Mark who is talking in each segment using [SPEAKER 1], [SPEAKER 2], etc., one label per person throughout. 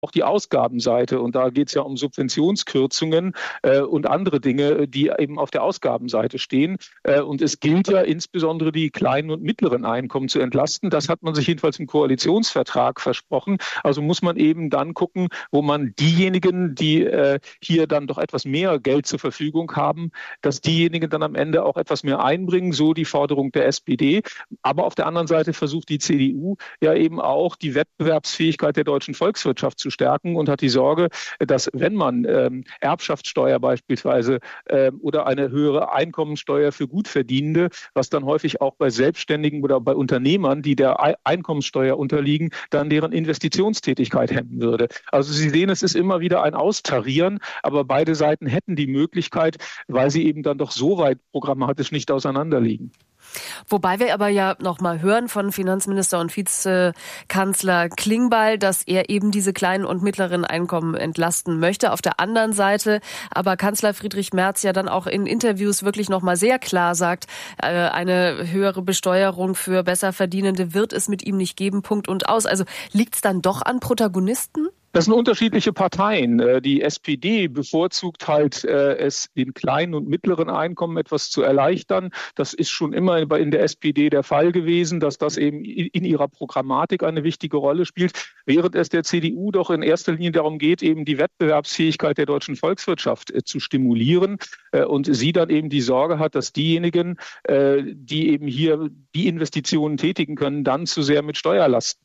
[SPEAKER 1] auch die Ausgabenseite. Und da geht es ja um Subventionskürzungen und andere Dinge, die eben auf der Ausgabenseite stehen. Und es gilt ja insbesondere die kleinen und mittleren Einkommen zu entlasten. Das hat man sich jedenfalls im Koalitionsvertrag versprochen. Also muss man eben dann gucken, wo man diejenigen, die hier dann doch etwas mehr Geld zur Verfügung haben, dass diejenigen dann am Ende auch etwas mehr einbringen, so die Forderung der SPD. Aber auf der anderen Seite versucht die CDU ja eben auch die Wettbewerbsfähigkeit der deutschen Volkswirtschaft zu stärken und hat die Sorge, dass wenn man Erbschaftssteuer beispielsweise oder eine höhere Einkommensteuer für Gutverdienende, was dann häufig auch bei Selbstständigen oder bei Unternehmern, die der Einkommensteuer unterliegen, dann deren Investitionstätigkeit hemmen würde. Also Sie sehen, es ist immer wieder ein Austarieren, aber beide Seiten hätten die Möglichkeit, weil sie eben dann doch so weit programmatisch nicht auseinanderliegen.
[SPEAKER 2] Wobei wir aber ja noch mal hören von Finanzminister und Vizekanzler Klingbeil, dass er eben diese kleinen und mittleren Einkommen entlasten möchte. Auf der anderen Seite aber Kanzler Friedrich Merz ja dann auch in Interviews wirklich noch mal sehr klar sagt, eine höhere Besteuerung für Besserverdienende wird es mit ihm nicht geben, Punkt und aus. Also liegt es dann doch an Protagonisten?
[SPEAKER 1] Das sind unterschiedliche Parteien. Die SPD bevorzugt halt es den kleinen und mittleren Einkommen etwas zu erleichtern. Das ist schon immer in der SPD der Fall gewesen, dass das eben in ihrer Programmatik eine wichtige Rolle spielt, während es der CDU doch in erster Linie darum geht, eben die Wettbewerbsfähigkeit der deutschen Volkswirtschaft zu stimulieren und sie dann eben die Sorge hat, dass diejenigen, die eben hier die Investitionen tätigen können, dann zu sehr mit Steuerlasten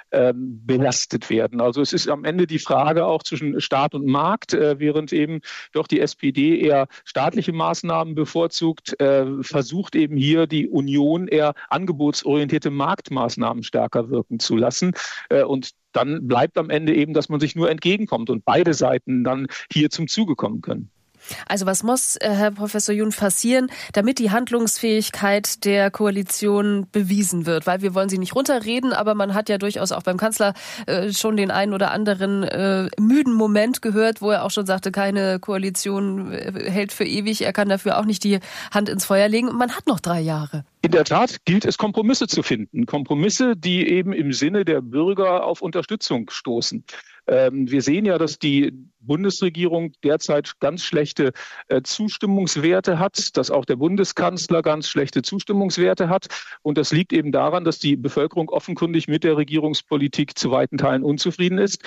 [SPEAKER 1] belastet werden. Also es ist am Ende die Frage auch zwischen Staat und Markt, während eben doch die SPD eher staatliche Maßnahmen bevorzugt, versucht eben hier die Union eher angebotsorientierte Marktmaßnahmen stärker wirken zu lassen. Und dann bleibt am Ende eben, dass man sich nur entgegenkommt und beide Seiten dann hier zum Zuge kommen können.
[SPEAKER 2] Also was muss, Herr Professor Jun, passieren, damit die Handlungsfähigkeit der Koalition bewiesen wird? Weil wir wollen sie nicht runterreden, aber man hat ja durchaus auch beim Kanzler schon den einen oder anderen müden Moment gehört, wo er auch schon sagte, keine Koalition hält für ewig. Er kann dafür auch nicht die Hand ins Feuer legen. Man hat noch 3 Jahre.
[SPEAKER 1] In der Tat gilt es, Kompromisse zu finden. Kompromisse, die eben im Sinne der Bürger auf Unterstützung stoßen. Wir sehen ja, dass die Bundesregierung derzeit ganz schlechte Zustimmungswerte hat, dass auch der Bundeskanzler ganz schlechte Zustimmungswerte hat. Und das liegt eben daran, dass die Bevölkerung offenkundig mit der Regierungspolitik zu weiten Teilen unzufrieden ist.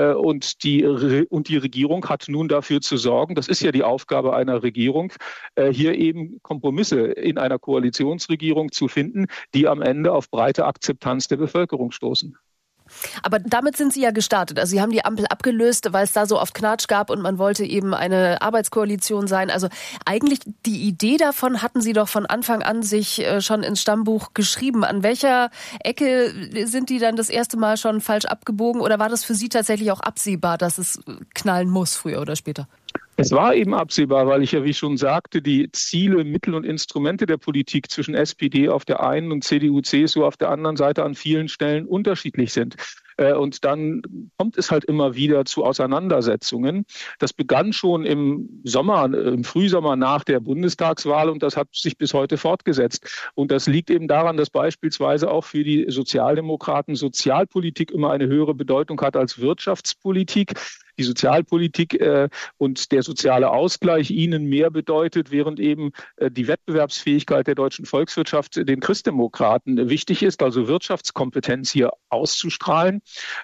[SPEAKER 1] Und die Regierung hat nun dafür zu sorgen, das ist ja die Aufgabe einer Regierung, hier eben Kompromisse in einer Koalitionsregierung zu finden, die am Ende auf breite Akzeptanz der Bevölkerung stoßen.
[SPEAKER 2] Aber damit sind Sie ja gestartet. Also Sie haben die Ampel abgelöst, weil es da so oft Knatsch gab und man wollte eben eine Arbeitskoalition sein. Also eigentlich die Idee davon hatten Sie doch von Anfang an sich schon ins Stammbuch geschrieben. An welcher Ecke sind die dann das erste Mal schon falsch abgebogen oder war das für Sie tatsächlich auch absehbar, dass es knallen muss, früher oder später?
[SPEAKER 1] Es war eben absehbar, weil ich ja, wie schon sagte, die Ziele, Mittel und Instrumente der Politik zwischen SPD auf der einen und CDU, CSU auf der anderen Seite an vielen Stellen unterschiedlich sind. Und dann kommt es halt immer wieder zu Auseinandersetzungen. Das begann schon im Sommer, im Frühsommer nach der Bundestagswahl und das hat sich bis heute fortgesetzt. Und das liegt eben daran, dass beispielsweise auch für die Sozialdemokraten Sozialpolitik immer eine höhere Bedeutung hat als Wirtschaftspolitik. Die Sozialpolitik und der soziale Ausgleich ihnen mehr bedeutet, während eben die Wettbewerbsfähigkeit der deutschen Volkswirtschaft den Christdemokraten wichtig ist, also Wirtschaftskompetenz hier auszustrahlen.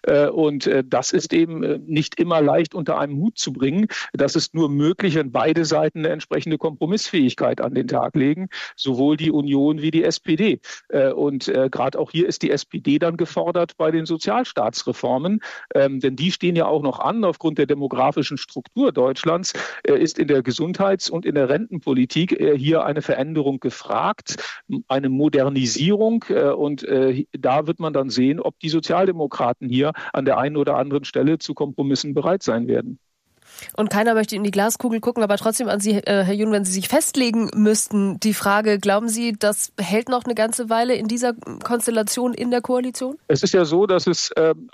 [SPEAKER 1] Und das ist eben nicht immer leicht unter einem Hut zu bringen. Das ist nur möglich, wenn beide Seiten eine entsprechende Kompromissfähigkeit an den Tag legen, sowohl die Union wie die SPD. Und gerade auch hier ist die SPD dann gefordert bei den Sozialstaatsreformen, denn die stehen ja auch noch an. Aufgrund der demografischen Struktur Deutschlands ist in der Gesundheits- und in der Rentenpolitik hier eine Veränderung gefragt, eine Modernisierung. Und da wird man dann sehen, ob die Sozialdemokraten hier an der einen oder anderen Stelle zu Kompromissen bereit sein werden.
[SPEAKER 2] Und keiner möchte in die Glaskugel gucken, aber trotzdem an Sie, Herr Jun, wenn Sie sich festlegen müssten, die Frage, glauben Sie, das hält noch eine ganze Weile in dieser Konstellation in der Koalition?
[SPEAKER 1] Es ist ja so, dass es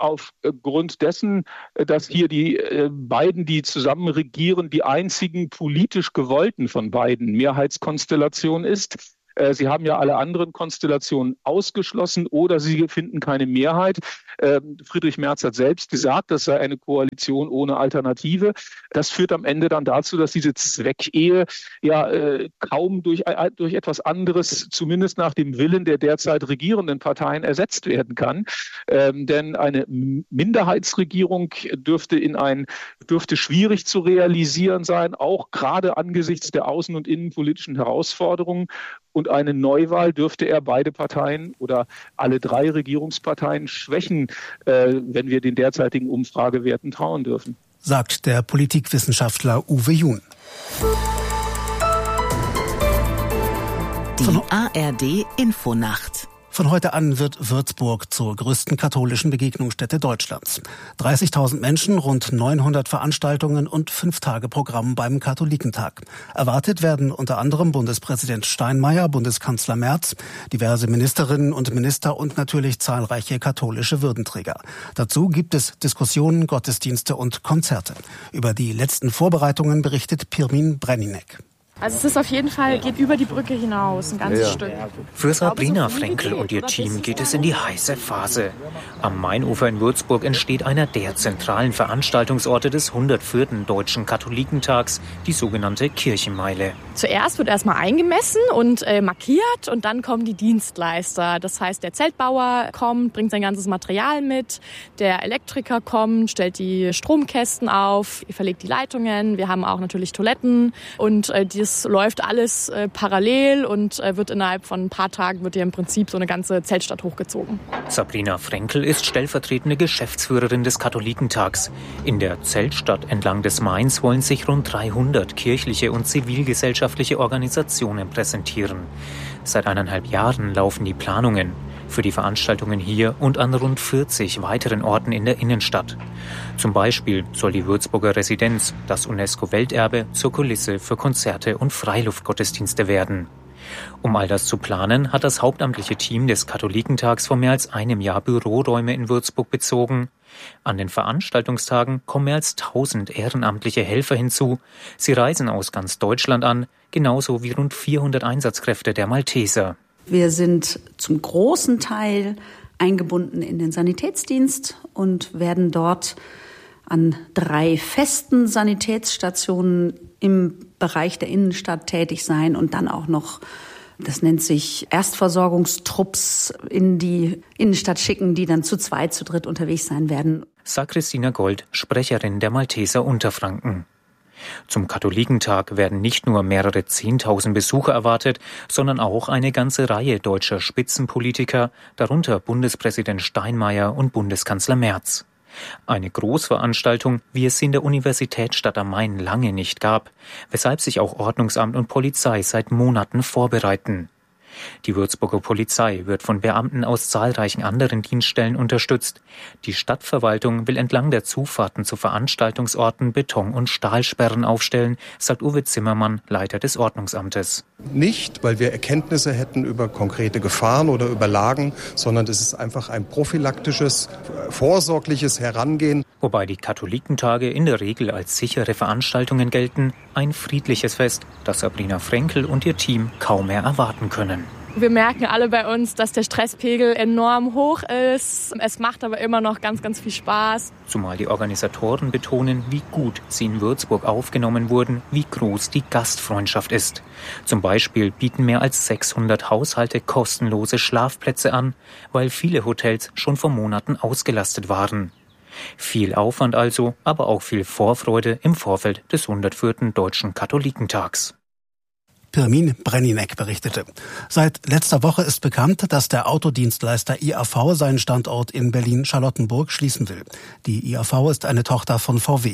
[SPEAKER 1] aufgrund dessen, dass hier die beiden, die zusammen regieren, die einzigen politisch gewollten von beiden Mehrheitskonstellationen ist, Sie haben ja alle anderen Konstellationen ausgeschlossen oder Sie finden keine Mehrheit. Friedrich Merz hat selbst gesagt, das sei eine Koalition ohne Alternative. Das führt am Ende dann dazu, dass diese Zweckehe kaum durch etwas anderes, zumindest nach dem Willen der derzeit regierenden Parteien, ersetzt werden kann. Denn eine Minderheitsregierung dürfte schwierig zu realisieren sein, auch gerade angesichts der außen- und innenpolitischen Herausforderungen. Und eine Neuwahl dürfte er beide Parteien oder alle drei Regierungsparteien schwächen, wenn wir den derzeitigen Umfragewerten trauen dürfen.
[SPEAKER 3] Sagt der Politikwissenschaftler Uwe Jun.
[SPEAKER 4] Die ARD Infonacht.
[SPEAKER 3] Von heute an wird Würzburg zur größten katholischen Begegnungsstätte Deutschlands. 30.000 Menschen, rund 900 Veranstaltungen und 5-Tage-Programm beim Katholikentag. Erwartet werden unter anderem Bundespräsident Steinmeier, Bundeskanzler Merz, diverse Ministerinnen und Minister und natürlich zahlreiche katholische Würdenträger. Dazu gibt es Diskussionen, Gottesdienste und Konzerte. Über die letzten Vorbereitungen berichtet Pirmin Brenninek.
[SPEAKER 5] Also es ist auf jeden Fall, geht über die Brücke hinaus, ein ganzes Stück.
[SPEAKER 6] Für Sabrina Frenkel und ihr Team geht es in die heiße Phase. Am Mainufer in Würzburg entsteht einer der zentralen Veranstaltungsorte des 104. Deutschen Katholikentags, die sogenannte Kirchenmeile.
[SPEAKER 5] Zuerst wird erstmal eingemessen und markiert und dann kommen die Dienstleister. Das heißt, der Zeltbauer kommt, bringt sein ganzes Material mit, der Elektriker kommt, stellt die Stromkästen auf, verlegt die Leitungen. Wir haben auch natürlich Toiletten und das läuft alles parallel und wird innerhalb von ein paar Tagen wird hier im Prinzip so eine ganze Zeltstadt hochgezogen.
[SPEAKER 6] Sabrina Frenkel ist stellvertretende Geschäftsführerin des Katholikentags. In der Zeltstadt entlang des Mains wollen sich rund 300 kirchliche und zivilgesellschaftliche Organisationen präsentieren. Seit 1,5 Jahren laufen die Planungen für die Veranstaltungen hier und an rund 40 weiteren Orten in der Innenstadt. Zum Beispiel soll die Würzburger Residenz, das UNESCO-Welterbe, zur Kulisse für Konzerte und Freiluftgottesdienste werden. Um all das zu planen, hat das hauptamtliche Team des Katholikentags vor mehr als einem Jahr Büroräume in Würzburg bezogen. An den Veranstaltungstagen kommen mehr als 1000 ehrenamtliche Helfer hinzu. Sie reisen aus ganz Deutschland an, genauso wie rund 400 Einsatzkräfte der Malteser.
[SPEAKER 7] Wir sind zum großen Teil eingebunden in den Sanitätsdienst und werden dort an 3 festen Sanitätsstationen im Bereich der Innenstadt tätig sein und dann auch noch, das nennt sich Erstversorgungstrupps, in die Innenstadt schicken, die dann zu 2, zu 3 unterwegs sein werden.
[SPEAKER 6] Sagt Christina Gold, Sprecherin der Malteser Unterfranken. Zum Katholikentag werden nicht nur mehrere 10.000 Besucher erwartet, sondern auch eine ganze Reihe deutscher Spitzenpolitiker, darunter Bundespräsident Steinmeier und Bundeskanzler Merz. Eine Großveranstaltung, wie es sie in der Universitätsstadt am Main lange nicht gab, weshalb sich auch Ordnungsamt und Polizei seit Monaten vorbereiten. Die Würzburger Polizei wird von Beamten aus zahlreichen anderen Dienststellen unterstützt. Die Stadtverwaltung will entlang der Zufahrten zu Veranstaltungsorten Beton- und Stahlsperren aufstellen, sagt Uwe Zimmermann, Leiter des Ordnungsamtes.
[SPEAKER 8] Nicht, weil wir Erkenntnisse hätten über konkrete Gefahren oder über Lagen, sondern es ist einfach ein prophylaktisches, vorsorgliches Herangehen.
[SPEAKER 6] Wobei die Katholikentage in der Regel als sichere Veranstaltungen gelten, ein friedliches Fest, das Sabrina Frenkel und ihr Team kaum mehr erwarten können.
[SPEAKER 5] Wir merken alle bei uns, dass der Stresspegel enorm hoch ist. Es macht aber immer noch ganz, ganz viel Spaß.
[SPEAKER 6] Zumal die Organisatoren betonen, wie gut sie in Würzburg aufgenommen wurden, wie groß die Gastfreundschaft ist. Zum Beispiel bieten mehr als 600 Haushalte kostenlose Schlafplätze an, weil viele Hotels schon vor Monaten ausgelastet waren. Viel Aufwand also, aber auch viel Vorfreude im Vorfeld des 104. Deutschen Katholikentags.
[SPEAKER 3] Pirmin Brenninek berichtete. Seit letzter Woche ist bekannt, dass der Autodienstleister IAV seinen Standort in Berlin-Charlottenburg schließen will. Die IAV ist eine Tochter von VW.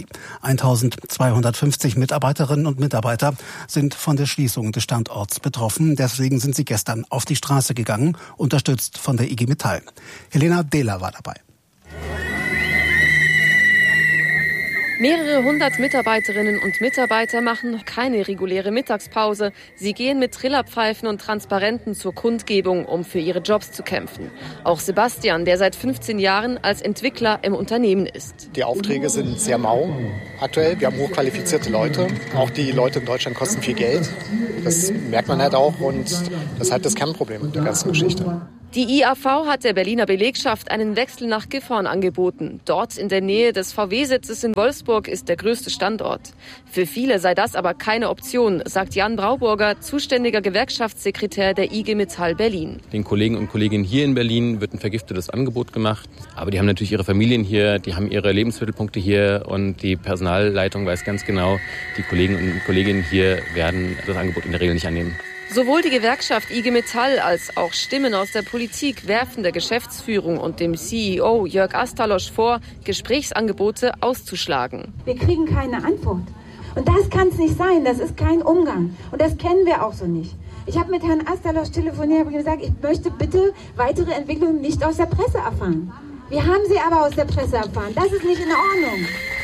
[SPEAKER 3] 1250 Mitarbeiterinnen und Mitarbeiter sind von der Schließung des Standorts betroffen. Deswegen sind sie gestern auf die Straße gegangen, unterstützt von der IG Metall. Helena Dehler war dabei.
[SPEAKER 9] Mehrere hundert Mitarbeiterinnen und Mitarbeiter machen noch keine reguläre Mittagspause. Sie gehen mit Trillerpfeifen und Transparenten zur Kundgebung, um für ihre Jobs zu kämpfen. Auch Sebastian, der seit 15 Jahren als Entwickler im Unternehmen ist.
[SPEAKER 10] Die Aufträge sind sehr mau aktuell. Wir haben hochqualifizierte Leute. Auch die Leute in Deutschland kosten viel Geld. Das merkt man halt auch und das ist halt das Kernproblem in der ganzen Geschichte.
[SPEAKER 9] Die IAV hat der Berliner Belegschaft einen Wechsel nach Gifhorn angeboten. Dort in der Nähe des VW-Sitzes in Wolfsburg ist der größte Standort. Für viele sei das aber keine Option, sagt Jan Brauburger, zuständiger Gewerkschaftssekretär der IG Metall Berlin.
[SPEAKER 11] Den Kollegen und Kolleginnen hier in Berlin wird ein vergiftetes Angebot gemacht. Aber die haben natürlich ihre Familien hier, die haben ihre Lebensmittelpunkte hier und die Personalleitung weiß ganz genau, die Kollegen und Kolleginnen hier werden das Angebot in der Regel nicht annehmen.
[SPEAKER 9] Sowohl die Gewerkschaft IG Metall als auch Stimmen aus der Politik werfen der Geschäftsführung und dem CEO Jörg Astalosch vor, Gesprächsangebote auszuschlagen.
[SPEAKER 12] Wir kriegen keine Antwort. Und das kann es nicht sein. Das ist kein Umgang. Und das kennen wir auch so nicht. Ich habe mit Herrn Astalosch telefoniert und gesagt, ich möchte bitte weitere Entwicklungen nicht aus der Presse erfahren. Wir haben sie aber aus der Presse erfahren. Das ist nicht in Ordnung.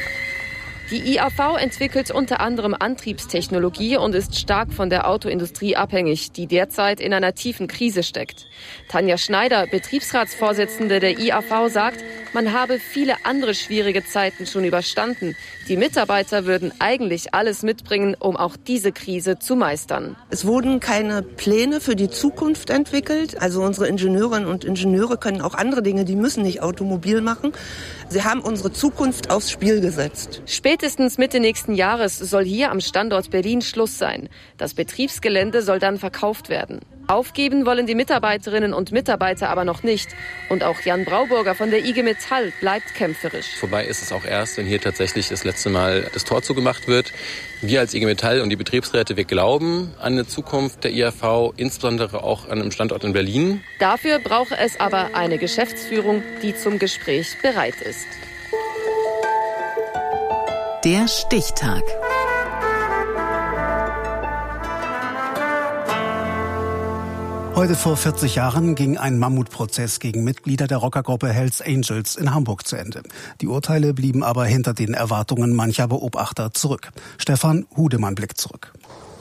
[SPEAKER 9] Die IAV entwickelt unter anderem Antriebstechnologie und ist stark von der Autoindustrie abhängig, die derzeit in einer tiefen Krise steckt. Tanja Schneider, Betriebsratsvorsitzende der IAV, sagt, man habe viele andere schwierige Zeiten schon überstanden. Die Mitarbeiter würden eigentlich alles mitbringen, um auch diese Krise zu meistern.
[SPEAKER 13] Es wurden keine Pläne für die Zukunft entwickelt. Also unsere Ingenieurinnen und Ingenieure können auch andere Dinge, die müssen nicht Automobil machen. Sie haben unsere Zukunft aufs Spiel gesetzt.
[SPEAKER 9] Spätestens Mitte nächsten Jahres soll hier am Standort Berlin Schluss sein. Das Betriebsgelände soll dann verkauft werden. Aufgeben wollen die Mitarbeiterinnen und Mitarbeiter aber noch nicht. Und auch Jan Brauburger von der IG Metall bleibt kämpferisch.
[SPEAKER 11] Vorbei ist es auch erst, wenn hier tatsächlich das letzte Mal das Tor zugemacht wird. Wir als IG Metall und die Betriebsräte, wir glauben an eine Zukunft der IAV, insbesondere auch an einem Standort in Berlin.
[SPEAKER 9] Dafür brauche es aber eine Geschäftsführung, die zum Gespräch bereit ist.
[SPEAKER 4] Der Stichtag.
[SPEAKER 3] Heute vor 40 Jahren ging ein Mammutprozess gegen Mitglieder der Rockergruppe Hells Angels in Hamburg zu Ende. Die Urteile blieben aber hinter den Erwartungen mancher Beobachter zurück. Stefan Hudemann blickt zurück.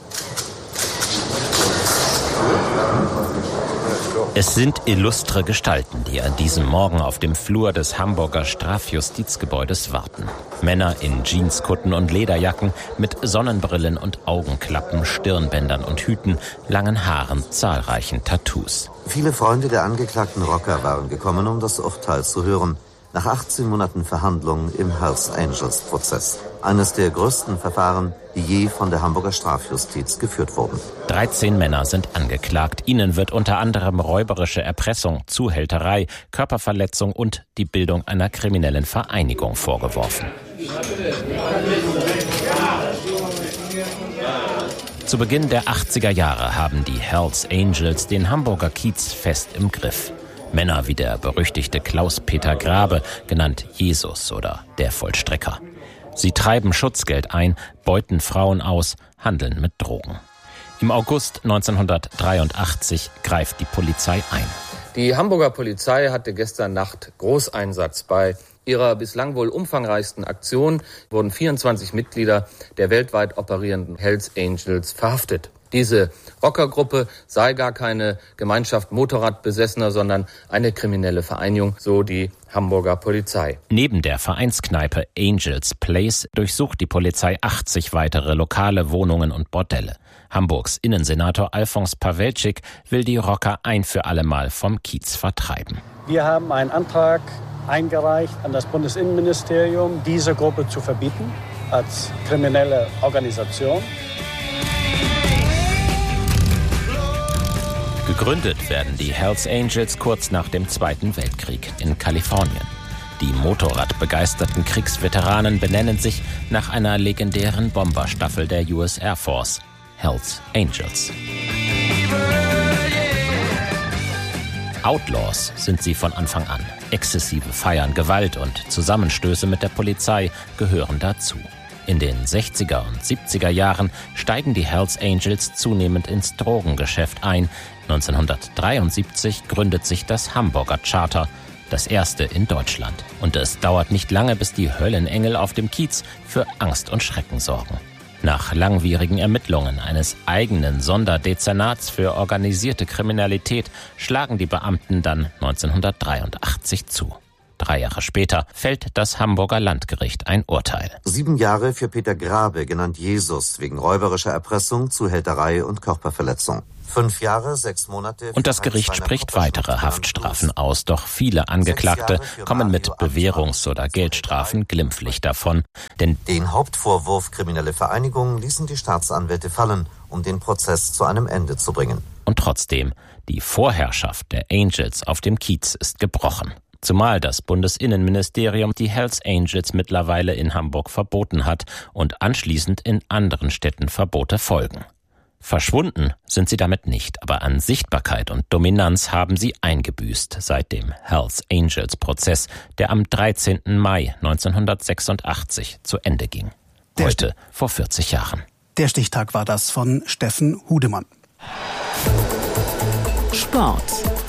[SPEAKER 14] Es sind illustre Gestalten, die an diesem Morgen auf dem Flur des Hamburger Strafjustizgebäudes warten. Männer in Jeanskutten und Lederjacken mit Sonnenbrillen und Augenklappen, Stirnbändern und Hüten, langen Haaren, zahlreichen Tattoos.
[SPEAKER 15] Viele Freunde der angeklagten Rocker waren gekommen, um das Urteil zu hören. Nach 18 Monaten Verhandlungen im Hells Angels Prozess. Eines der größten Verfahren, die je von der Hamburger Strafjustiz geführt wurden.
[SPEAKER 14] 13 Männer sind angeklagt. Ihnen wird unter anderem räuberische Erpressung, Zuhälterei, Körperverletzung und die Bildung einer kriminellen Vereinigung vorgeworfen. Zu Beginn der 80er Jahre haben die Hells Angels den Hamburger Kiez fest im Griff. Männer wie der berüchtigte Klaus-Peter Grabe, genannt Jesus oder der Vollstrecker. Sie treiben Schutzgeld ein, beuten Frauen aus, handeln mit Drogen. Im August 1983 greift die Polizei ein.
[SPEAKER 16] Die Hamburger Polizei hatte gestern Nacht Großeinsatz. Bei ihrer bislang wohl umfangreichsten Aktion wurden 24 Mitglieder der weltweit operierenden Hells Angels verhaftet. Diese Rockergruppe sei gar keine Gemeinschaft Motorradbesessener, sondern eine kriminelle Vereinigung, so die Hamburger Polizei.
[SPEAKER 14] Neben der Vereinskneipe Angels Place durchsucht die Polizei 80 weitere Lokale, Wohnungen und Bordelle. Hamburgs Innensenator Alfons Pawelczyk will die Rocker ein für alle Mal vom Kiez vertreiben.
[SPEAKER 17] Wir haben einen Antrag eingereicht an das Bundesinnenministerium, diese Gruppe zu verbieten als kriminelle Organisation.
[SPEAKER 14] Gegründet werden die Hells Angels kurz nach dem Zweiten Weltkrieg in Kalifornien. Die motorradbegeisterten Kriegsveteranen benennen sich nach einer legendären Bomberstaffel der US Air Force, Hells Angels. Outlaws sind sie von Anfang an. Exzessive Feiern, Gewalt und Zusammenstöße mit der Polizei gehören dazu. In den 60er und 70er Jahren steigen die Hells Angels zunehmend ins Drogengeschäft ein. 1973 gründet sich das Hamburger Charter. das erste in Deutschland. Und es dauert nicht lange, bis die Höllenengel auf dem Kiez für Angst und Schrecken sorgen. Nach langwierigen Ermittlungen eines eigenen Sonderdezernats für organisierte Kriminalität schlagen die Beamten dann 1983 zu. 3 Jahre später fällt das Hamburger Landgericht ein Urteil.
[SPEAKER 15] 7 Jahre für Peter Grabe, genannt Jesus, wegen räuberischer Erpressung, Zuhälterei und Körperverletzung. 5 Jahre, 6 Monate...
[SPEAKER 14] Und das Gericht spricht weitere Haftstrafen aus, doch viele Angeklagte kommen mit Bewährungs- oder Geldstrafen glimpflich davon. Denn
[SPEAKER 15] den Hauptvorwurf kriminelle Vereinigung ließen die Staatsanwälte fallen, um den Prozess zu einem Ende zu bringen.
[SPEAKER 14] Und trotzdem, die Vorherrschaft der Angels auf dem Kiez ist gebrochen. Zumal das Bundesinnenministerium die Hells Angels mittlerweile in Hamburg verboten hat und anschließend in anderen Städten Verbote folgen. Verschwunden sind sie damit nicht, aber an Sichtbarkeit und Dominanz haben sie eingebüßt seit dem Hells Angels Prozess, der am 13. Mai 1986 zu Ende ging. Heute vor 40 Jahren.
[SPEAKER 3] Der Stichtag war das von Steffen Hudemann.
[SPEAKER 4] Sport.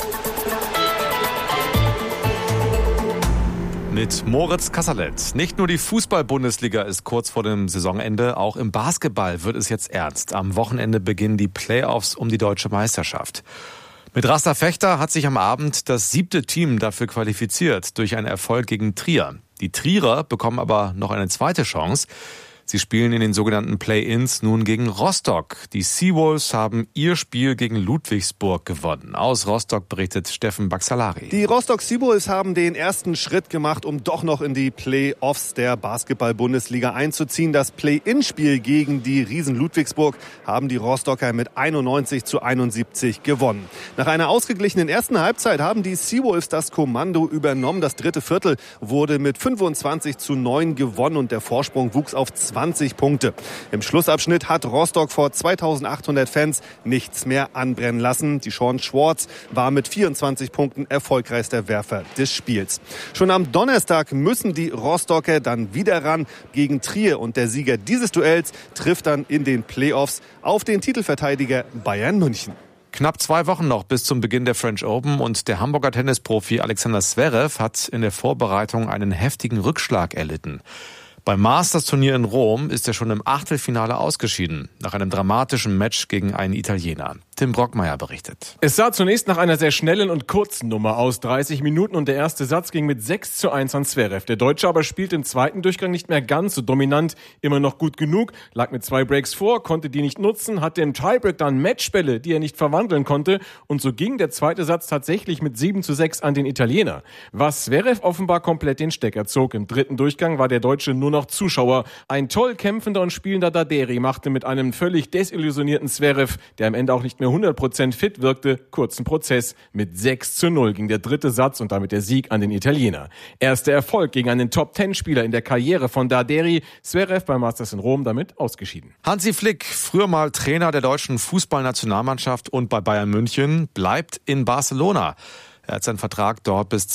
[SPEAKER 18] Mit Moritz Kasserlet. Nicht nur die Fußball-Bundesliga ist kurz vor dem Saisonende, auch im Basketball wird es jetzt ernst. Am Wochenende beginnen die Playoffs um die deutsche Meisterschaft. Mit Rasta Fechter hat sich am Abend das 7. Team dafür qualifiziert durch einen Erfolg gegen Trier. Die Trierer bekommen aber noch eine zweite Chance. Sie spielen in den sogenannten Play-ins nun gegen Rostock. Die Seawolves haben ihr Spiel gegen Ludwigsburg gewonnen. Aus Rostock berichtet Steffen Baxalari.
[SPEAKER 19] Die Rostock Seawolves haben den ersten Schritt gemacht, um doch noch in die Play-offs der Basketball-Bundesliga einzuziehen. Das Play-in-Spiel gegen die Riesen Ludwigsburg haben die Rostocker mit 91-71 gewonnen. Nach einer ausgeglichenen ersten Halbzeit haben die Seawolves das Kommando übernommen. Das dritte Viertel wurde mit 25-9 gewonnen und der Vorsprung wuchs auf 20 Punkte. Im Schlussabschnitt hat Rostock vor 2800 Fans nichts mehr anbrennen lassen. Die Sean Schwartz war mit 24 Punkten erfolgreichster Werfer des Spiels. Schon am Donnerstag müssen die Rostocker dann wieder ran gegen Trier und der Sieger dieses Duells trifft dann in den Playoffs auf den Titelverteidiger Bayern München.
[SPEAKER 18] Knapp 2 Wochen noch bis zum Beginn der French Open und der Hamburger Tennisprofi Alexander Zverev hat in der Vorbereitung einen heftigen Rückschlag erlitten. Beim Masters-Turnier in Rom ist er schon im Achtelfinale ausgeschieden, nach einem dramatischen Match gegen einen Italiener. Tim Brockmeier berichtet.
[SPEAKER 20] Es sah zunächst nach einer sehr schnellen und kurzen Nummer aus, 30 Minuten, und der erste Satz ging mit 6:1 an Zverev. Der Deutsche aber spielte im zweiten Durchgang nicht mehr ganz so dominant, immer noch gut genug, lag mit 2 Breaks vor, konnte die nicht nutzen, hatte im Tiebreak dann Matchbälle, die er nicht verwandeln konnte, und so ging der zweite Satz tatsächlich mit 7:6 an den Italiener. Was Zverev offenbar komplett den Stecker zog. Im dritten Durchgang war der Deutsche nur noch Zuschauer. Ein toll kämpfender und spielender Daderi machte mit einem völlig desillusionierten Zverev, der am Ende auch nicht mehr 100% fit wirkte, kurzen Prozess. Mit 6:0 ging der dritte Satz und damit der Sieg an den Italiener. Erster Erfolg gegen einen Top-10-Spieler in der Karriere von Daderi. Zverev beim Masters in Rom damit ausgeschieden.
[SPEAKER 18] Hansi Flick, früher mal Trainer der deutschen Fußballnationalmannschaft und bei Bayern München, bleibt in Barcelona. Er hat seinen Vertrag dort bis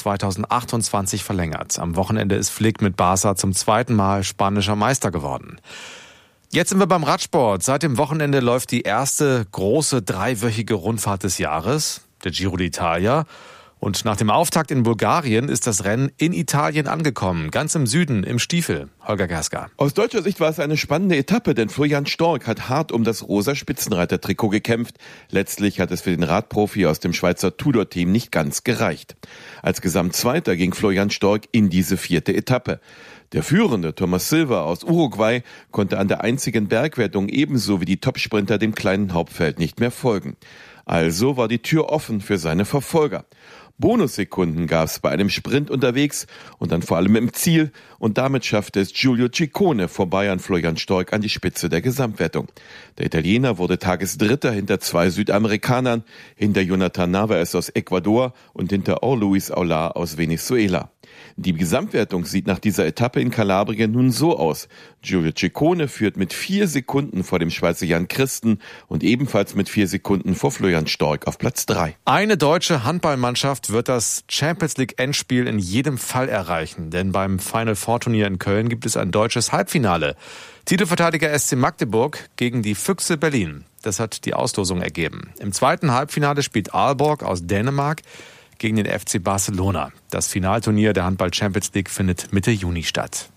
[SPEAKER 18] 2028 verlängert. Am Wochenende ist Flick mit Barca zum 2. Mal spanischer Meister geworden. Jetzt sind wir beim Radsport. Seit dem Wochenende läuft die erste große 3-wöchige Rundfahrt des Jahres, der Giro d'Italia. Und nach dem Auftakt in Bulgarien ist das Rennen in Italien angekommen, ganz im Süden, im Stiefel. Holger Gerska.
[SPEAKER 21] Aus deutscher Sicht war es eine spannende Etappe, denn Florian Stork hat hart um das rosa Spitzenreiter-Trikot gekämpft. Letztlich hat es für den Radprofi aus dem Schweizer Tudor-Team nicht ganz gereicht. Als Gesamtzweiter ging Florian Stork in diese 4. Etappe. Der führende Thomas Silva aus Uruguay konnte an der einzigen Bergwertung ebenso wie die Topsprinter dem kleinen Hauptfeld nicht mehr folgen. Also war die Tür offen für seine Verfolger. Bonussekunden gab es bei einem Sprint unterwegs und dann vor allem im Ziel, und damit schaffte es Giulio Ciccone vorbei an Florian Stork an die Spitze der Gesamtwertung. Der Italiener wurde Tagesdritter hinter 2 Südamerikanern, hinter Jonathan Narvaez aus Ecuador und hinter Luis Aular aus Venezuela. Die Gesamtwertung sieht nach dieser Etappe in Kalabrien nun so aus. Giulio Ciccone führt mit 4 Sekunden vor dem Schweizer Jan Christen und ebenfalls mit 4 Sekunden vor Florian Stork auf Platz 3.
[SPEAKER 18] Eine deutsche Handballmannschaft wird das Champions-League-Endspiel in jedem Fall erreichen, denn beim Final-Four-Turnier in Köln gibt es ein deutsches Halbfinale. Titelverteidiger SC Magdeburg gegen die Füchse Berlin. Das hat die Auslosung ergeben. Im zweiten Halbfinale spielt Aalborg aus Dänemark gegen den FC Barcelona. Das Finalturnier der Handball Champions League findet Mitte Juni statt.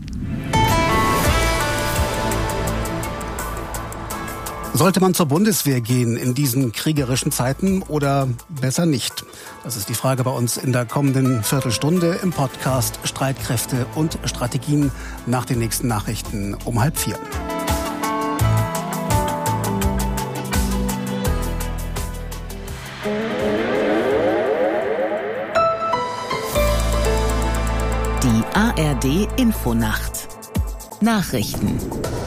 [SPEAKER 3] Sollte man zur Bundeswehr gehen in diesen kriegerischen Zeiten oder besser nicht? Das ist die Frage bei uns in der kommenden Viertelstunde im Podcast Streitkräfte und Strategien nach den nächsten Nachrichten um 3:30.
[SPEAKER 4] Die ARD Infonacht. Nachrichten.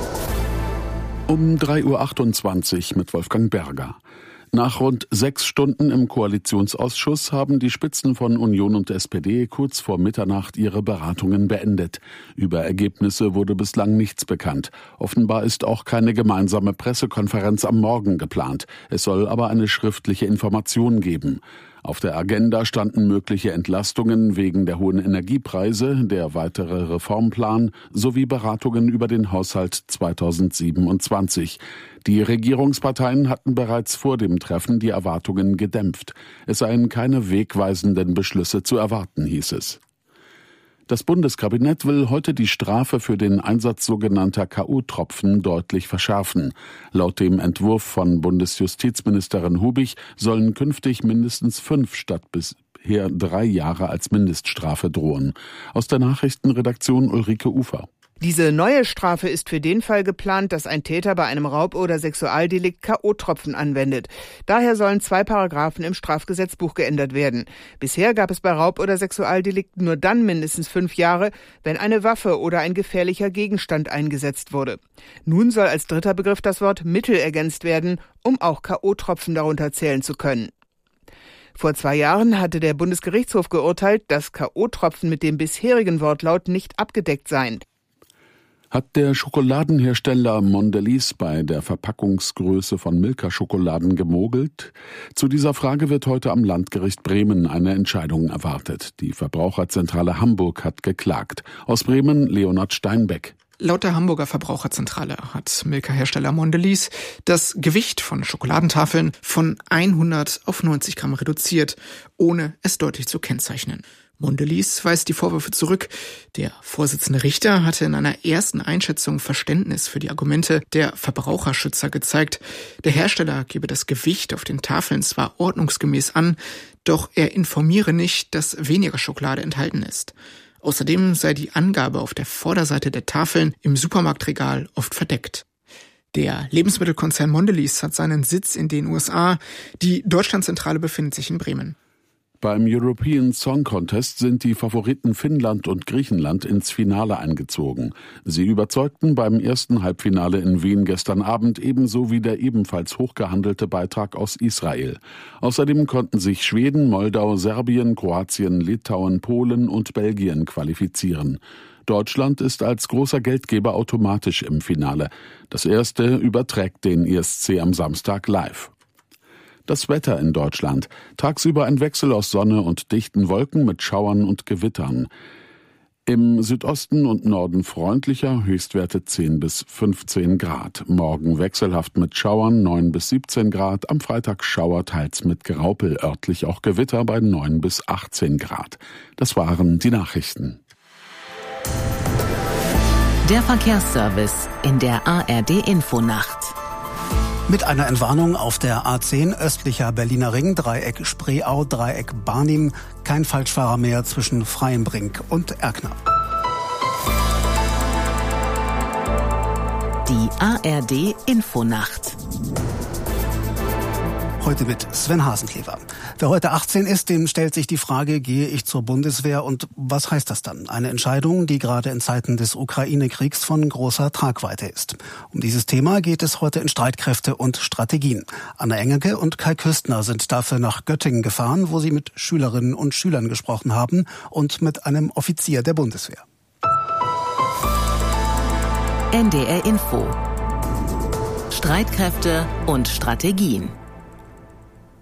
[SPEAKER 2] Um 3:28 Uhr mit Wolfgang Berger. Nach rund 6 Stunden im Koalitionsausschuss haben die Spitzen von Union und SPD kurz vor Mitternacht ihre Beratungen beendet. Über Ergebnisse wurde bislang nichts bekannt. Offenbar ist auch keine gemeinsame Pressekonferenz am Morgen geplant. Es soll aber eine schriftliche Information geben. Auf der Agenda standen mögliche Entlastungen wegen der hohen Energiepreise, der weitere Reformplan sowie Beratungen über den Haushalt 2027. Die Regierungsparteien hatten bereits vor dem Treffen die Erwartungen gedämpft. Es seien keine wegweisenden Beschlüsse zu erwarten, hieß es. Das Bundeskabinett will heute die Strafe für den Einsatz sogenannter K.O.-Tropfen deutlich verschärfen. Laut dem Entwurf von Bundesjustizministerin Hubig sollen künftig mindestens 5 statt bisher 3 Jahre als Mindeststrafe drohen. Aus der Nachrichtenredaktion Ulrike Ufer.
[SPEAKER 22] Diese neue Strafe ist für den Fall geplant, dass ein Täter bei einem Raub- oder Sexualdelikt K.O.-Tropfen anwendet. Daher sollen 2 Paragraphen im Strafgesetzbuch geändert werden. Bisher gab es bei Raub- oder Sexualdelikten nur dann mindestens 5 Jahre, wenn eine Waffe oder ein gefährlicher Gegenstand eingesetzt wurde. Nun soll als dritter Begriff das Wort Mittel ergänzt werden, um auch K.O.-Tropfen darunter zählen zu können. Vor 2 Jahren hatte der Bundesgerichtshof geurteilt, dass K.O.-Tropfen mit dem bisherigen Wortlaut nicht abgedeckt seien.
[SPEAKER 2] Hat der Schokoladenhersteller Mondelez bei der Verpackungsgröße von Milka-Schokoladen gemogelt? Zu dieser Frage wird heute am Landgericht Bremen eine Entscheidung erwartet. Die Verbraucherzentrale Hamburg hat geklagt. Aus Bremen Leonhard Steinbeck.
[SPEAKER 23] Laut der Hamburger Verbraucherzentrale hat Milka-Hersteller Mondelez das Gewicht von Schokoladentafeln von 100 auf 90 Gramm reduziert, ohne es deutlich zu kennzeichnen. Mondelez weist die Vorwürfe zurück. Der Vorsitzende Richter hatte in einer ersten Einschätzung Verständnis für die Argumente der Verbraucherschützer gezeigt. Der Hersteller gebe das Gewicht auf den Tafeln zwar ordnungsgemäß an, doch er informiere nicht, dass weniger Schokolade enthalten ist. Außerdem sei die Angabe auf der Vorderseite der Tafeln im Supermarktregal oft verdeckt. Der Lebensmittelkonzern Mondelez hat seinen Sitz in den USA. Die Deutschlandzentrale befindet sich in Bremen.
[SPEAKER 2] Beim European Song Contest sind die Favoriten Finnland und Griechenland ins Finale eingezogen. Sie überzeugten beim ersten Halbfinale in Wien gestern Abend, ebenso wie der ebenfalls hochgehandelte Beitrag aus Israel. Außerdem konnten sich Schweden, Moldau, Serbien, Kroatien, Litauen, Polen und Belgien qualifizieren. Deutschland ist als großer Geldgeber automatisch im Finale. Das erste überträgt den ESC am Samstag live. Das Wetter in Deutschland. Tagsüber ein Wechsel aus Sonne und dichten Wolken mit Schauern und Gewittern. Im Südosten und Norden freundlicher, Höchstwerte 10 bis 15 Grad. Morgen wechselhaft mit Schauern 9 bis 17 Grad. Am Freitag Schauer, teils mit Graupel, örtlich auch Gewitter bei 9 bis 18 Grad. Das waren die Nachrichten.
[SPEAKER 4] Der Verkehrsservice in der ARD Infonacht.
[SPEAKER 3] Mit einer Entwarnung auf der A10 östlicher Berliner Ring, Dreieck Spreeau, Dreieck Barnim, kein Falschfahrer mehr zwischen Freienbrink und Erkner.
[SPEAKER 4] Die ARD Infonacht.
[SPEAKER 3] Heute mit Sven Hasenklever. Wer heute 18 ist, dem stellt sich die Frage, gehe ich zur Bundeswehr und was heißt das dann? Eine Entscheidung, die gerade in Zeiten des Ukraine-Kriegs von großer Tragweite ist. Um dieses Thema geht es heute in Streitkräfte und Strategien. Anna Engelke und Kai Küstner sind dafür nach Göttingen gefahren, wo sie mit Schülerinnen und Schülern gesprochen haben und mit einem Offizier der Bundeswehr.
[SPEAKER 4] NDR Info. Streitkräfte und Strategien.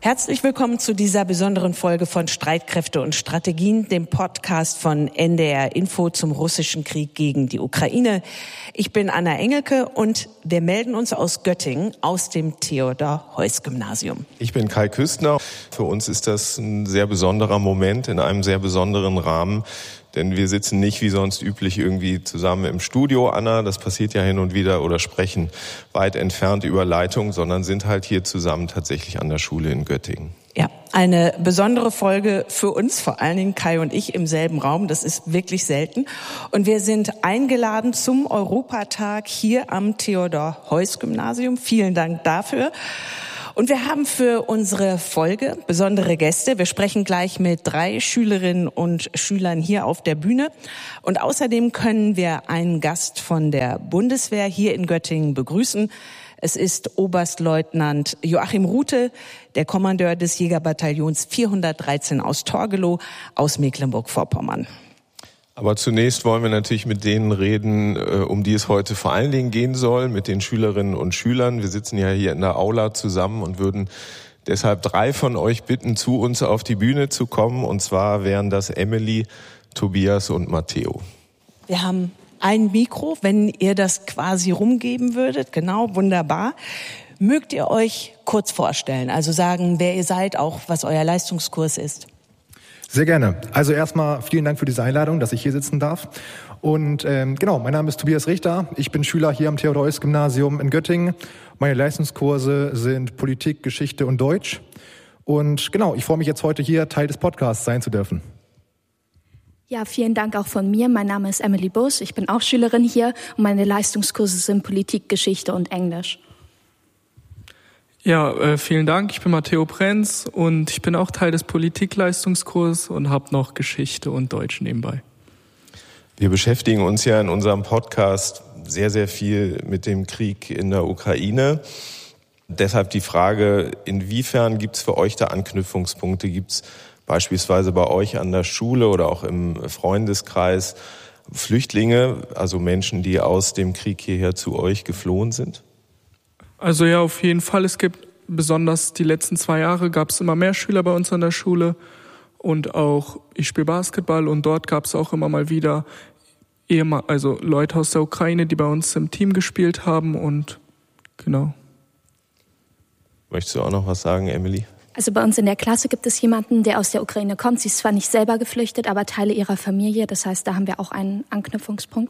[SPEAKER 1] Herzlich willkommen zu dieser besonderen Folge von Streitkräfte und Strategien, dem Podcast von NDR Info zum russischen Krieg gegen die Ukraine. Ich bin Anna Engelke und wir melden uns aus Göttingen aus dem Theodor-Heuss-Gymnasium.
[SPEAKER 7] Ich bin Kai Küstner. Für uns ist das ein sehr besonderer Moment in einem sehr besonderen Rahmen. Denn wir sitzen nicht wie sonst üblich irgendwie zusammen im Studio, Anna, das passiert ja hin und wieder, oder sprechen weit entfernt über Leitung, sondern sind halt hier zusammen tatsächlich an der Schule in Göttingen.
[SPEAKER 1] Ja, eine besondere Folge für uns, vor allen Dingen Kai und ich im selben Raum. Das ist wirklich selten. Und wir sind eingeladen zum Europatag hier am Theodor-Heuss-Gymnasium. Vielen Dank dafür. Und wir haben für unsere Folge besondere Gäste. Wir sprechen gleich mit 3 Schülerinnen und Schülern hier auf der Bühne. Und außerdem können wir einen Gast von der Bundeswehr hier in Göttingen begrüßen. Es ist Oberstleutnant Joachim Rute, der Kommandeur des Jägerbataillons 413 aus Torgelow aus Mecklenburg-Vorpommern.
[SPEAKER 7] Aber zunächst wollen wir natürlich mit denen reden, um die es heute vor allen Dingen gehen soll, mit den Schülerinnen und Schülern. Wir sitzen ja hier in der Aula zusammen und würden deshalb 3 von euch bitten, zu uns auf die Bühne zu kommen. Und zwar wären das Emily, Tobias und Matteo.
[SPEAKER 1] Wir haben ein Mikro, wenn ihr das quasi rumgeben würdet. Genau, wunderbar. Mögt ihr euch kurz vorstellen, also sagen, wer ihr seid, auch was euer Leistungskurs ist?
[SPEAKER 8] Sehr gerne. Also erstmal vielen Dank für diese Einladung, dass ich hier sitzen darf. Und genau, mein Name ist Tobias Richter. Ich bin Schüler hier am Theodor-Heuss-Gymnasium in Göttingen. Meine Leistungskurse sind Politik, Geschichte und Deutsch. Und genau, ich freue mich jetzt heute hier Teil des Podcasts sein zu dürfen.
[SPEAKER 24] Ja, vielen Dank auch von mir. Mein Name ist Emily Bus. Ich bin auch Schülerin hier und meine Leistungskurse sind Politik, Geschichte und Englisch.
[SPEAKER 25] Ja, vielen Dank. Ich bin Matteo Prenz und ich bin auch Teil des Politikleistungskurses und habe noch Geschichte und Deutsch nebenbei.
[SPEAKER 7] Wir beschäftigen uns ja in unserem Podcast sehr, sehr viel mit dem Krieg in der Ukraine. Deshalb die Frage, inwiefern gibt es für euch da Anknüpfungspunkte? Gibt es beispielsweise bei euch an der Schule oder auch im Freundeskreis Flüchtlinge, also Menschen, die aus dem Krieg hierher zu euch geflohen sind?
[SPEAKER 25] Also ja, auf jeden Fall. Es gibt besonders die letzten 2 Jahre gab es immer mehr Schüler bei uns an der Schule und auch ich spiele Basketball und dort gab es auch immer mal wieder also Leute aus der Ukraine, die bei uns im Team gespielt haben und genau.
[SPEAKER 7] Möchtest du auch noch was sagen, Emily?
[SPEAKER 24] Also bei uns in der Klasse gibt es jemanden, der aus der Ukraine kommt. Sie ist zwar nicht selber geflüchtet, aber Teile ihrer Familie. Das heißt, da haben wir auch einen Anknüpfungspunkt.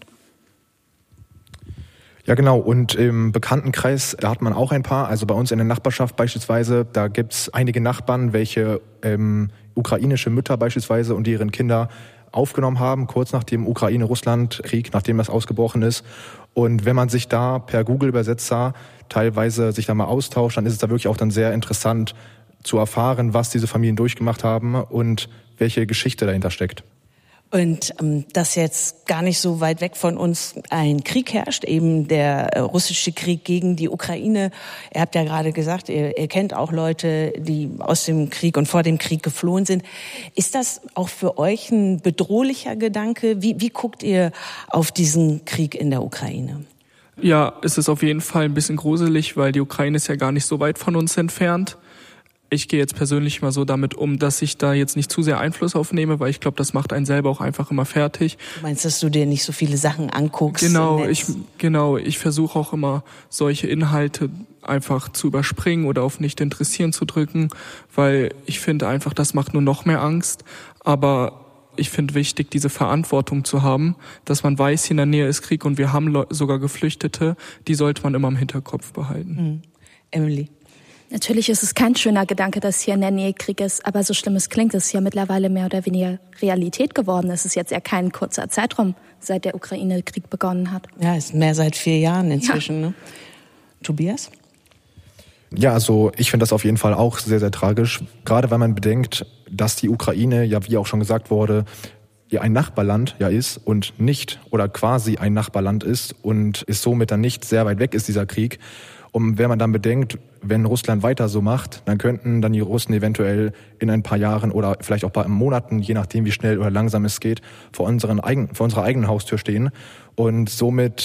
[SPEAKER 8] Ja, genau. Und im Bekanntenkreis, da hat man auch ein paar. Also bei uns in der Nachbarschaft beispielsweise, da gibt's einige Nachbarn, welche ukrainische Mütter beispielsweise und ihren Kinder aufgenommen haben, kurz nach dem Ukraine-Russland-Krieg, nachdem das ausgebrochen ist. Und wenn man sich da per Google-Übersetzer teilweise sich da mal austauscht, dann ist es da wirklich auch dann sehr interessant zu erfahren, was diese Familien durchgemacht haben und welche Geschichte dahinter steckt.
[SPEAKER 1] Und dass jetzt gar nicht so weit weg von uns ein Krieg herrscht, eben der russische Krieg gegen die Ukraine. Ihr habt ja gerade gesagt, ihr kennt auch Leute, die aus dem Krieg und vor dem Krieg geflohen sind. Ist das auch für euch ein bedrohlicher Gedanke? Wie guckt ihr auf diesen Krieg in der Ukraine?
[SPEAKER 25] Ja, es ist auf jeden Fall ein bisschen gruselig, weil die Ukraine ist ja gar nicht so weit von uns entfernt. Ich gehe jetzt persönlich mal so damit um, dass ich da jetzt nicht zu sehr Einfluss aufnehme, weil ich glaube, das macht einen selber auch einfach immer fertig.
[SPEAKER 1] Du meinst, dass du dir nicht so viele Sachen anguckst?
[SPEAKER 25] Genau, ich versuche auch immer solche Inhalte einfach zu überspringen oder auf nicht interessieren zu drücken, weil ich finde einfach, das macht nur noch mehr Angst. Aber ich finde wichtig, diese Verantwortung zu haben, dass man weiß, hier in der Nähe ist Krieg und wir haben sogar Geflüchtete, die sollte man immer im Hinterkopf behalten.
[SPEAKER 1] Emily?
[SPEAKER 24] Natürlich ist es kein schöner Gedanke, dass hier in der Nähe Krieg ist, aber so schlimm es klingt, ist ja mittlerweile mehr oder weniger Realität geworden. Es ist jetzt ja kein kurzer Zeitraum, seit der Ukraine-Krieg begonnen hat.
[SPEAKER 1] Ja, es ist mehr seit 4 Jahren inzwischen. Ja. Ne? Tobias?
[SPEAKER 8] Ja, also ich finde das auf jeden Fall auch sehr, sehr tragisch, gerade weil man bedenkt, dass die Ukraine, ja wie auch schon gesagt wurde, ja ein Nachbarland ja ist und nicht oder quasi ein Nachbarland ist und ist somit dann nicht sehr weit weg ist, dieser Krieg. Und wenn man dann bedenkt, wenn Russland weiter so macht, dann könnten dann die Russen eventuell in ein paar Jahren oder vielleicht auch ein paar Monaten, je nachdem wie schnell oder langsam es geht, vor unserer eigenen Haustür stehen. Und somit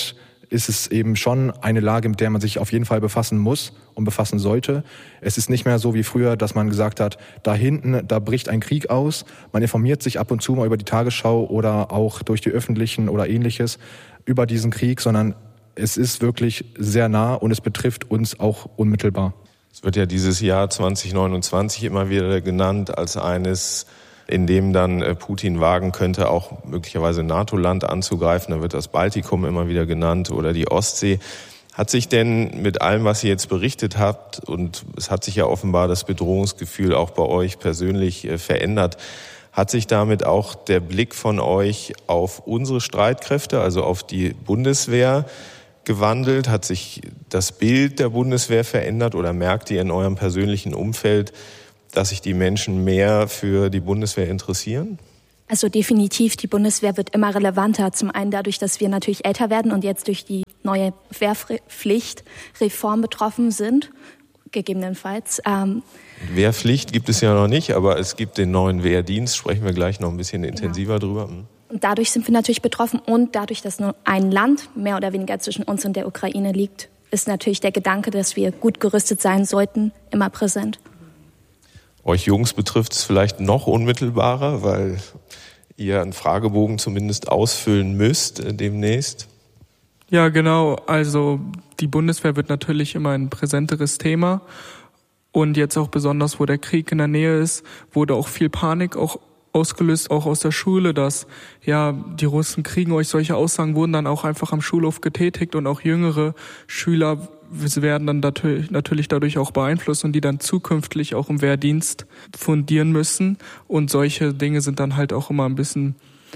[SPEAKER 8] ist es eben schon eine Lage, mit der man sich auf jeden Fall befassen muss und befassen sollte. Es ist nicht mehr so wie früher, dass man gesagt hat, da hinten, da bricht ein Krieg aus. Man informiert sich ab und zu mal über die Tagesschau oder auch durch die Öffentlichen oder Ähnliches über diesen Krieg, sondern es ist wirklich sehr nah und es betrifft uns auch unmittelbar.
[SPEAKER 7] Es wird ja dieses Jahr 2029 immer wieder genannt als eines, in dem dann Putin wagen könnte, auch möglicherweise NATO-Land anzugreifen. Da wird das Baltikum immer wieder genannt oder die Ostsee. Hat sich denn mit allem, was ihr jetzt berichtet habt, und es hat sich ja offenbar das Bedrohungsgefühl auch bei euch persönlich verändert, hat sich damit auch der Blick von euch auf unsere Streitkräfte, also auf die Bundeswehr, gewandelt? Hat sich das Bild der Bundeswehr verändert oder merkt ihr in eurem persönlichen Umfeld, dass sich die Menschen mehr für die Bundeswehr interessieren?
[SPEAKER 24] Also definitiv, die Bundeswehr wird immer relevanter. Zum einen dadurch, dass wir natürlich älter werden und jetzt durch die neue Wehrpflichtreform betroffen sind, gegebenenfalls.
[SPEAKER 7] Wehrpflicht gibt es ja noch nicht, aber es gibt den neuen Wehrdienst, sprechen wir gleich noch ein bisschen intensiver drüber.
[SPEAKER 24] Und dadurch sind wir natürlich betroffen und dadurch, dass nur ein Land mehr oder weniger zwischen uns und der Ukraine liegt, ist natürlich der Gedanke, dass wir gut gerüstet sein sollten, immer präsent.
[SPEAKER 7] Euch Jungs betrifft es vielleicht noch unmittelbarer, weil ihr einen Fragebogen zumindest ausfüllen müsst demnächst.
[SPEAKER 25] Ja, genau. Also die Bundeswehr wird natürlich immer ein präsenteres Thema. Und jetzt auch besonders, wo der Krieg in der Nähe ist, wurde auch viel Panik auch ausgelöst, auch aus der Schule, dass ja die Russen kriegen euch. Solche Aussagen wurden dann auch einfach am Schulhof getätigt und auch jüngere Schüler werden dann natürlich dadurch auch beeinflusst und die dann zukünftig auch im Wehrdienst fundieren müssen. Und solche Dinge sind dann halt auch immer ein bisschen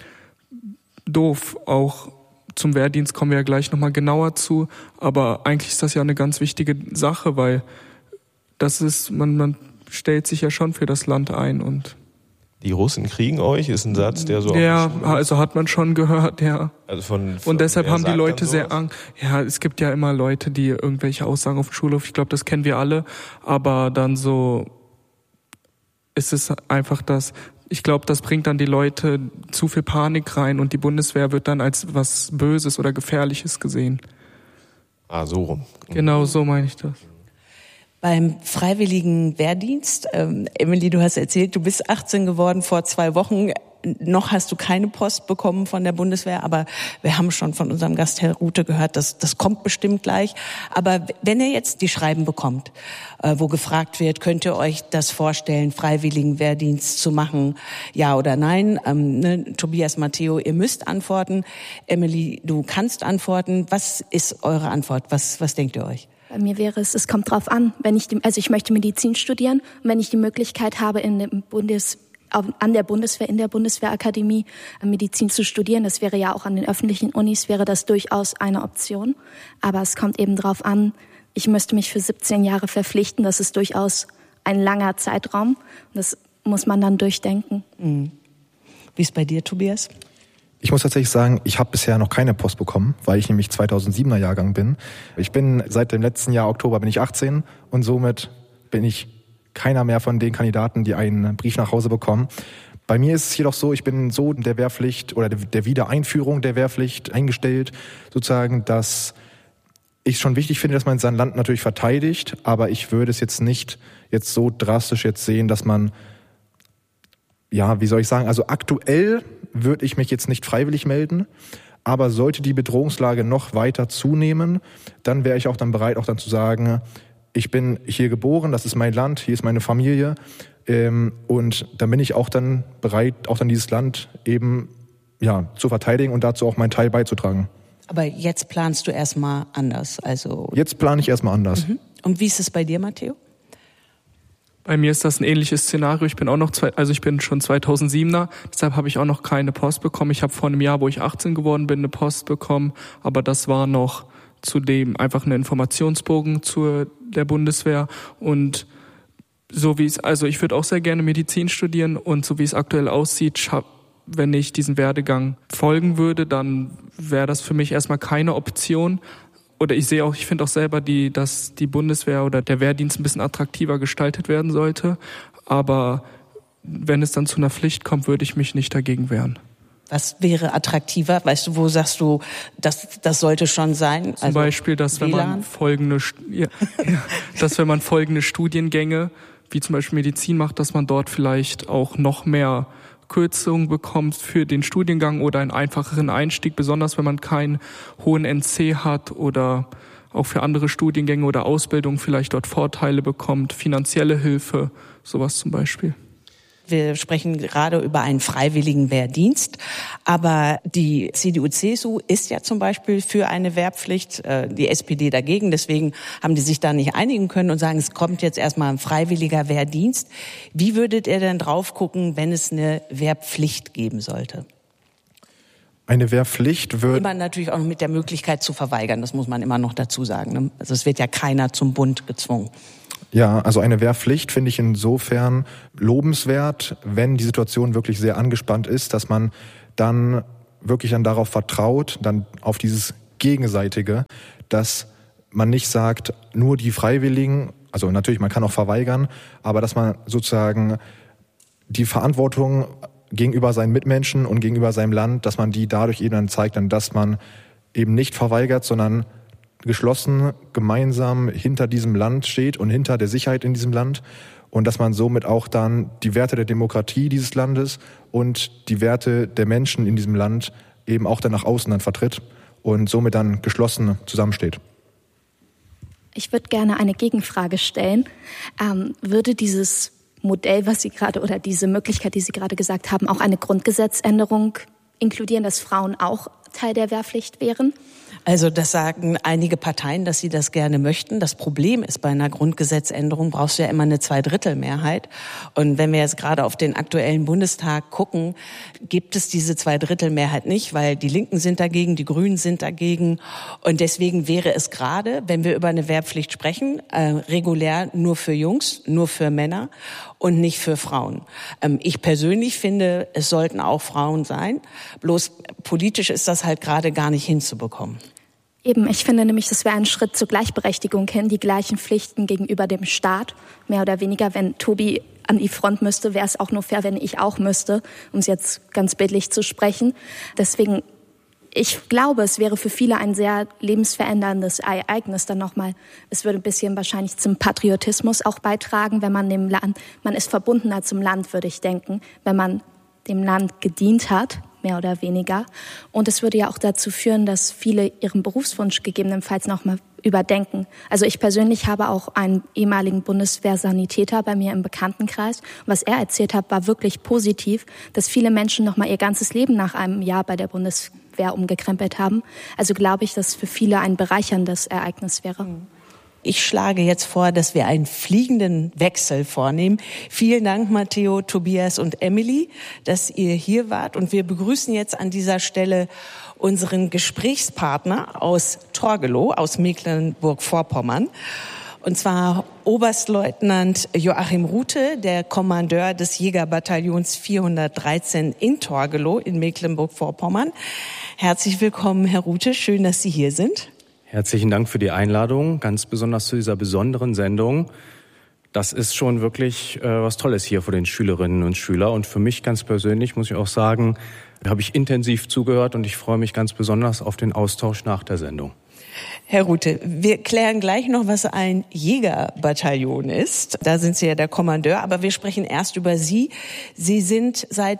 [SPEAKER 25] doof. Auch zum Wehrdienst kommen wir ja gleich nochmal genauer zu. Aber eigentlich ist das ja eine ganz wichtige Sache, weil das ist, man stellt sich ja schon für das Land ein. Und
[SPEAKER 7] die Russen kriegen euch, ist ein Satz, der so...
[SPEAKER 25] Ja, also hat man schon gehört, ja.
[SPEAKER 7] Also von
[SPEAKER 25] und deshalb haben die Leute sehr Angst. Ja, es gibt ja immer Leute, die irgendwelche Aussagen auf dem Schulhof, ich glaube, das kennen wir alle, aber dann so ist es einfach das, ich glaube, das bringt dann die Leute zu viel Panik rein und die Bundeswehr wird dann als was Böses oder Gefährliches gesehen.
[SPEAKER 7] Ah, so rum.
[SPEAKER 25] Genau, so meine ich das.
[SPEAKER 1] Beim freiwilligen Wehrdienst, Emily, du hast erzählt, du bist 18 geworden vor 2 Wochen. Noch hast du keine Post bekommen von der Bundeswehr, aber wir haben schon von unserem Gast Herr Rute gehört, das kommt bestimmt gleich. Aber wenn ihr jetzt die Schreiben bekommt, wo gefragt wird, könnt ihr euch das vorstellen, freiwilligen Wehrdienst zu machen, ja oder nein? Tobias, Matteo, ihr müsst antworten. Emily, du kannst antworten. Was ist eure Antwort? Was denkt ihr euch?
[SPEAKER 24] Bei mir wäre es kommt drauf an, ich möchte Medizin studieren und wenn ich die Möglichkeit habe, in der Bundeswehrakademie Medizin zu studieren, das wäre ja auch an den öffentlichen Unis, wäre das durchaus eine Option. Aber es kommt eben drauf an, ich müsste mich für 17 Jahre verpflichten, das ist durchaus ein langer Zeitraum. Das muss man dann durchdenken.
[SPEAKER 1] Mhm. Wie ist bei dir, Tobias?
[SPEAKER 8] Ich muss tatsächlich sagen, ich habe bisher noch keine Post bekommen, weil ich nämlich 2007er Jahrgang bin. Ich bin seit dem letzten Jahr Oktober bin ich 18 und somit bin ich keiner mehr von den Kandidaten, die einen Brief nach Hause bekommen. Bei mir ist es jedoch so, ich bin so der Wehrpflicht oder der Wiedereinführung der Wehrpflicht eingestellt, sozusagen, dass ich schon wichtig finde, dass man sein Land natürlich verteidigt, aber ich würde es jetzt nicht jetzt so drastisch jetzt sehen, dass man, ja, wie soll ich sagen, also aktuell würde ich mich jetzt nicht freiwillig melden, aber sollte die Bedrohungslage noch weiter zunehmen, dann wäre ich auch dann bereit, auch dann zu sagen, ich bin hier geboren, das ist mein Land, hier ist meine Familie und dann bin ich auch dann bereit, auch dann dieses Land eben ja zu verteidigen und dazu auch meinen Teil beizutragen.
[SPEAKER 1] Aber jetzt planst du erstmal anders, also...
[SPEAKER 8] Jetzt plane ich erstmal anders.
[SPEAKER 1] Mhm. Und wie ist es bei dir, Matteo?
[SPEAKER 25] Bei mir ist das ein ähnliches Szenario. Ich bin schon 2007er, deshalb habe ich auch noch keine Post bekommen. Ich habe vor einem Jahr, wo ich 18 geworden bin, eine Post bekommen, aber das war noch zudem einfach ein Informationsbogen der Bundeswehr und so wie ich würde auch sehr gerne Medizin studieren und so wie es aktuell aussieht, wenn ich diesen Werdegang folgen würde, dann wäre das für mich erstmal keine Option. Oder ich finde auch selber, dass die Bundeswehr oder der Wehrdienst ein bisschen attraktiver gestaltet werden sollte. Aber wenn es dann zu einer Pflicht kommt, würde ich mich nicht dagegen wehren.
[SPEAKER 1] Was wäre attraktiver? Weißt du, wo sagst du, das sollte schon sein?
[SPEAKER 25] Zum Beispiel, dass wenn man folgende Studiengänge, wie zum Beispiel Medizin macht, dass man dort vielleicht auch noch mehr Kürzungen bekommt für den Studiengang oder einen einfacheren Einstieg, besonders wenn man keinen hohen NC hat oder auch für andere Studiengänge oder Ausbildung vielleicht dort Vorteile bekommt, finanzielle Hilfe, sowas zum Beispiel.
[SPEAKER 1] Wir sprechen gerade über einen freiwilligen Wehrdienst, aber die CDU-CSU ist ja zum Beispiel für eine Wehrpflicht, die SPD dagegen. Deswegen haben die sich da nicht einigen können und sagen, es kommt jetzt erstmal ein freiwilliger Wehrdienst. Wie würdet ihr denn drauf gucken, wenn es eine Wehrpflicht geben sollte?
[SPEAKER 8] Eine Wehrpflicht wird...
[SPEAKER 1] Immer natürlich auch mit der Möglichkeit zu verweigern, das muss man immer noch dazu sagen, ne? Also es wird ja keiner zum Bund gezwungen.
[SPEAKER 8] Ja, also eine Wehrpflicht finde ich insofern lobenswert, wenn die Situation wirklich sehr angespannt ist, dass man dann wirklich dann darauf vertraut, dann auf dieses Gegenseitige, dass man nicht sagt, nur die Freiwilligen, also natürlich, man kann auch verweigern, aber dass man sozusagen die Verantwortung gegenüber seinen Mitmenschen und gegenüber seinem Land, dass man die dadurch eben dann zeigt, dann, dass man eben nicht verweigert, sondern geschlossen gemeinsam hinter diesem Land steht und hinter der Sicherheit in diesem Land und dass man somit auch dann die Werte der Demokratie dieses Landes und die Werte der Menschen in diesem Land eben auch dann nach außen dann vertritt und somit dann geschlossen zusammensteht.
[SPEAKER 24] Ich würde gerne eine Gegenfrage stellen. Würde dieses Modell, was Sie gerade oder diese Möglichkeit, die Sie gerade gesagt haben, auch eine Grundgesetzänderung inkludieren, dass Frauen auch Teil der Wehrpflicht wären?
[SPEAKER 1] Also das sagen einige Parteien, dass sie das gerne möchten. Das Problem ist, bei einer Grundgesetzänderung brauchst du ja immer eine Zweidrittelmehrheit. Und wenn wir jetzt gerade auf den aktuellen Bundestag gucken, gibt es diese Zweidrittelmehrheit nicht, weil die Linken sind dagegen, die Grünen sind dagegen. Und deswegen wäre es gerade, wenn wir über eine Wehrpflicht sprechen, regulär nur für Jungs, nur für Männer und nicht für Frauen. Ich persönlich finde, es sollten auch Frauen sein. Bloß politisch ist das halt gerade gar nicht hinzubekommen.
[SPEAKER 24] Eben, ich finde nämlich, das wäre ein Schritt zur Gleichberechtigung hin, die gleichen Pflichten gegenüber dem Staat, mehr oder weniger. Wenn Tobi an die Front müsste, wäre es auch nur fair, wenn ich auch müsste, um es jetzt ganz bildlich zu sprechen. Deswegen, ich glaube, es wäre für viele ein sehr lebensveränderndes Ereignis dann nochmal. Es würde ein bisschen wahrscheinlich zum Patriotismus auch beitragen, wenn man dem Land, man ist verbundener zum Land, würde ich denken, wenn man dem Land gedient hat, mehr oder weniger. Und es würde ja auch dazu führen, dass viele ihren Berufswunsch gegebenenfalls nochmal überdenken. Also ich persönlich habe auch einen ehemaligen Bundeswehrsanitäter bei mir im Bekanntenkreis. Was er erzählt hat, war wirklich positiv, dass viele Menschen nochmal ihr ganzes Leben nach einem Jahr bei der Bundeswehr umgekrempelt haben. Also glaube ich, dass für viele ein bereicherndes Ereignis wäre.
[SPEAKER 1] Ich schlage jetzt vor, dass wir einen fliegenden Wechsel vornehmen. Vielen Dank, Matteo, Tobias und Emily, dass ihr hier wart. Und wir begrüßen jetzt an dieser Stelle unseren Gesprächspartner aus Torgelow, aus Mecklenburg-Vorpommern. Und zwar Oberstleutnant Joachim Ruthe, der Kommandeur des Jägerbataillons 413 in Torgelow in Mecklenburg-Vorpommern. Herzlich willkommen, Herr Ruthe. Schön, dass Sie hier sind.
[SPEAKER 5] Herzlichen Dank für die Einladung, ganz besonders zu dieser besonderen Sendung. Das ist schon wirklich was Tolles hier vor den Schülerinnen und Schülern. Und für mich ganz persönlich muss ich auch sagen, da habe ich intensiv zugehört und ich freue mich ganz besonders auf den Austausch nach der Sendung.
[SPEAKER 1] Herr Ruthe, wir klären gleich noch, was ein Jägerbataillon ist. Da sind Sie ja der Kommandeur, aber wir sprechen erst über Sie. Sie sind seit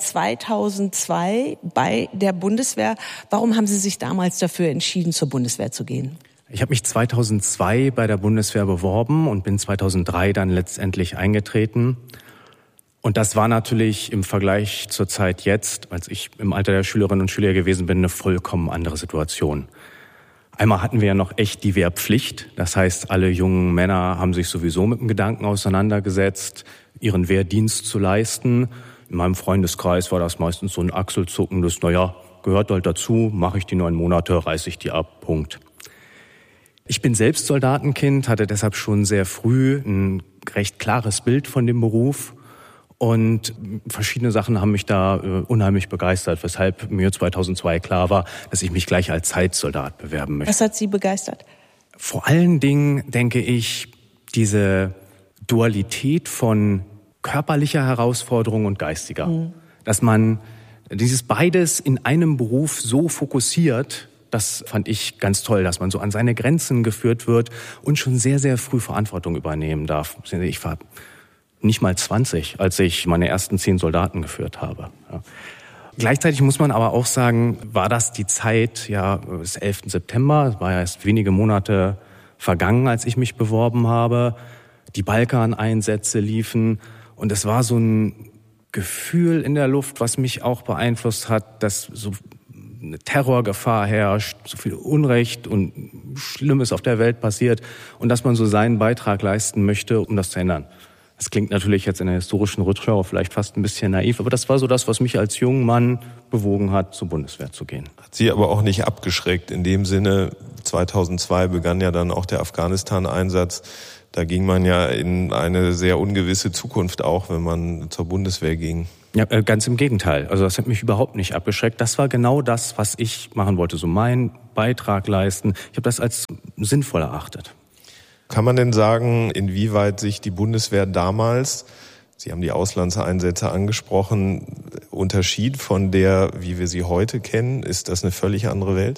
[SPEAKER 1] 2002 bei der Bundeswehr. Warum haben Sie sich damals dafür entschieden, zur Bundeswehr zu gehen?
[SPEAKER 5] Ich habe mich 2002 bei der Bundeswehr beworben und bin 2003 dann letztendlich eingetreten. Und das war natürlich im Vergleich zur Zeit jetzt, als ich im Alter der Schülerinnen und Schüler gewesen bin, eine vollkommen andere Situation. Einmal hatten wir ja noch echt die Wehrpflicht. Das heißt, alle jungen Männer haben sich sowieso mit dem Gedanken auseinandergesetzt, ihren Wehrdienst zu leisten. In meinem Freundeskreis war das meistens so ein achselzuckendes, gehört halt dazu, mache ich die 9 Monate, reiße ich die ab, Punkt. Ich bin selbst Soldatenkind, hatte deshalb schon sehr früh ein recht klares Bild von dem Beruf. Und verschiedene Sachen haben mich da unheimlich begeistert, weshalb mir 2002 klar war, dass ich mich gleich als Zeitsoldat bewerben möchte.
[SPEAKER 1] Was hat Sie begeistert?
[SPEAKER 5] Vor allen Dingen denke ich, diese Dualität von körperlicher Herausforderung und geistiger. Dass man Dieses beides in einem Beruf so fokussiert, das fand ich ganz toll, dass man so an seine Grenzen geführt wird und schon sehr, sehr früh Verantwortung übernehmen darf. Ich war nicht mal 20, als ich meine ersten 10 Soldaten geführt habe. Ja. Gleichzeitig muss man aber auch sagen, war das die Zeit des 11. September, es war ja erst wenige Monate vergangen, als ich mich beworben habe. Die Balkaneinsätze liefen und es war so ein Gefühl in der Luft, was mich auch beeinflusst hat, dass so eine Terrorgefahr herrscht, so viel Unrecht und Schlimmes auf der Welt passiert und dass man so seinen Beitrag leisten möchte, um das zu ändern. Das klingt natürlich jetzt in der historischen Rückschau vielleicht fast ein bisschen naiv, aber das war so das, was mich als junger Mann bewogen hat, zur Bundeswehr zu gehen.
[SPEAKER 7] Hat Sie aber auch nicht abgeschreckt. In dem Sinne, 2002 begann ja dann auch der Afghanistan-Einsatz. Da ging man ja in eine sehr ungewisse Zukunft auch, wenn man zur Bundeswehr ging.
[SPEAKER 5] Ja, ganz im Gegenteil. Also das hat mich überhaupt nicht abgeschreckt. Das war genau das, was ich machen wollte, so meinen Beitrag leisten. Ich habe das als sinnvoll erachtet.
[SPEAKER 7] Kann man denn sagen, inwieweit sich die Bundeswehr damals, Sie haben die Auslandseinsätze angesprochen, unterschied von der, wie wir sie heute kennen? Ist das eine völlig andere Welt?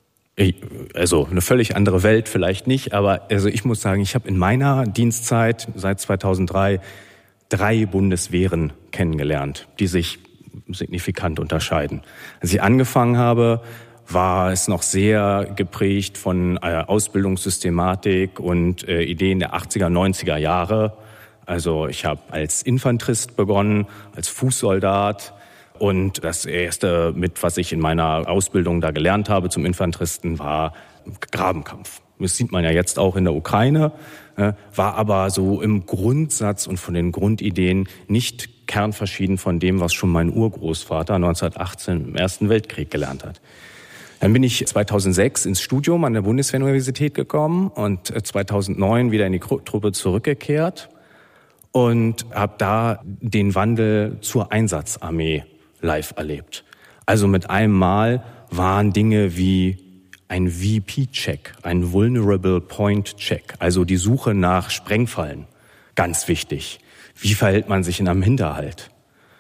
[SPEAKER 5] Also eine völlig andere Welt vielleicht nicht, aber ich muss sagen, ich habe in meiner Dienstzeit seit 2003 3 Bundeswehren kennengelernt, die sich signifikant unterscheiden. Als ich angefangen habe, war es noch sehr geprägt von Ausbildungssystematik und Ideen der 80er, 90er Jahre. Also ich habe als Infanterist begonnen, als Fußsoldat. Und das Erste, was ich in meiner Ausbildung da gelernt habe zum Infanteristen, war Grabenkampf. Das sieht man ja jetzt auch in der Ukraine, war aber so im Grundsatz und von den Grundideen nicht kernverschieden von dem, was schon mein Urgroßvater 1918 im Ersten Weltkrieg gelernt hat. Dann bin ich 2006 ins Studium an der Bundeswehr-Universität gekommen und 2009 wieder in die Truppe zurückgekehrt und habe da den Wandel zur Einsatzarmee live erlebt. Also mit einem Mal waren Dinge wie ein VP-Check, ein Vulnerable Point Check, also die Suche nach Sprengfallen, ganz wichtig. Wie verhält man sich in einem Hinterhalt?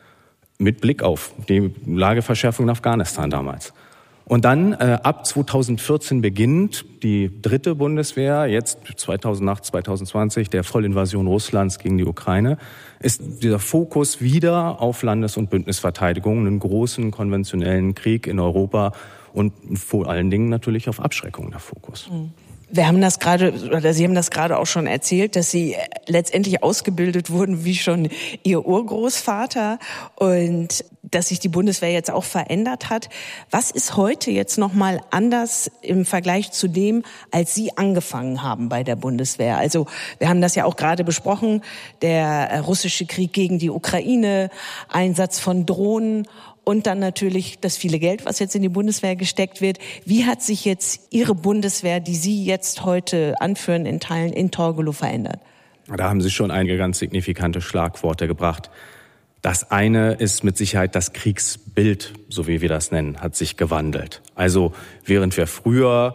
[SPEAKER 5] Mit Blick auf die Lageverschärfung in Afghanistan damals. Und dann ab 2014 beginnt die 3. Bundeswehr, jetzt 2008, 2020, der Vollinvasion Russlands gegen die Ukraine, ist dieser Fokus wieder auf Landes- und Bündnisverteidigung, einen großen konventionellen Krieg in Europa und vor allen Dingen natürlich auf Abschreckung der Fokus.
[SPEAKER 1] Wir haben das gerade, oder Sie haben das gerade auch schon erzählt, dass Sie letztendlich ausgebildet wurden wie schon Ihr Urgroßvater und dass sich die Bundeswehr jetzt auch verändert hat. Was ist heute jetzt nochmal anders im Vergleich zu dem, als Sie angefangen haben bei der Bundeswehr? Also wir haben das ja auch gerade besprochen, der russische Krieg gegen die Ukraine, Einsatz von Drohnen und dann natürlich das viele Geld, was jetzt in die Bundeswehr gesteckt wird. Wie hat sich jetzt Ihre Bundeswehr, die Sie jetzt heute anführen in Teilen in Torgelow, verändert?
[SPEAKER 5] Da haben Sie schon einige ganz signifikante Schlagworte gebracht. Das eine ist mit Sicherheit das Kriegsbild, so wie wir das nennen, hat sich gewandelt. Also während wir früher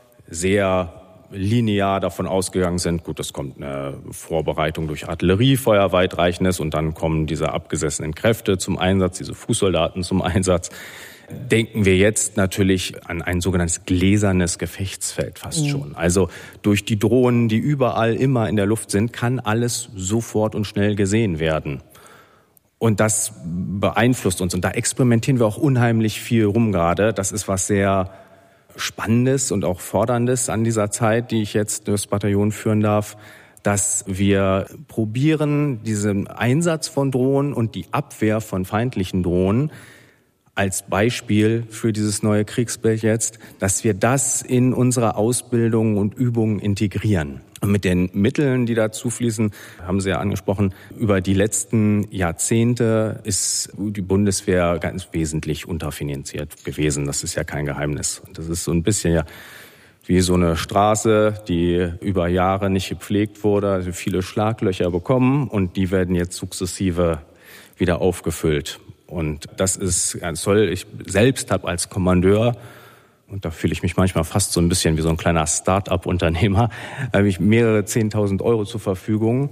[SPEAKER 5] sehr linear davon ausgegangen sind, gut, es kommt eine Vorbereitung durch Artilleriefeuer weitreichendes und dann kommen diese abgesessenen Kräfte zum Einsatz, diese Fußsoldaten zum Einsatz, denken wir jetzt natürlich an ein sogenanntes gläsernes Gefechtsfeld fast schon. Also durch die Drohnen, die überall immer in der Luft sind, kann alles sofort und schnell gesehen werden. Und das beeinflusst uns und da experimentieren wir auch unheimlich viel rum gerade. Das ist was sehr Spannendes und auch Forderndes an dieser Zeit, die ich jetzt das Bataillon führen darf, dass wir probieren, diesen Einsatz von Drohnen und die Abwehr von feindlichen Drohnen als Beispiel für dieses neue Kriegsbild jetzt, dass wir das in unsere Ausbildung und Übungen integrieren. Und mit den Mitteln, die dazu fließen, haben Sie ja angesprochen, über die letzten Jahrzehnte ist die Bundeswehr ganz wesentlich unterfinanziert gewesen. Das ist ja kein Geheimnis. Und das ist so ein bisschen ja wie so eine Straße, die über Jahre nicht gepflegt wurde, also viele Schlaglöcher bekommen und die werden jetzt sukzessive wieder aufgefüllt. Und das ist ganz toll. Ich selbst habe als Kommandeur, und da fühle ich mich manchmal fast so ein bisschen wie so ein kleiner Start-up-Unternehmer, habe ich mehrere 10.000 € zur Verfügung,